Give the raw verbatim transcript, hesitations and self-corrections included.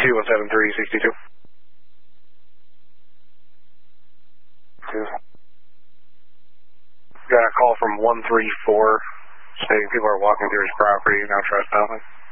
two one seven three sixty-two. Two. Got a call from one three four stating people are walking through his property, now trespassing.